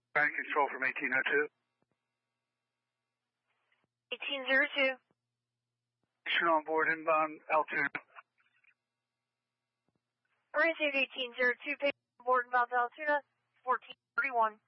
Ground control from 1802. 1802. Station on board inbound Altoona. Received 1802, patient on board inbound Altoona, 1431.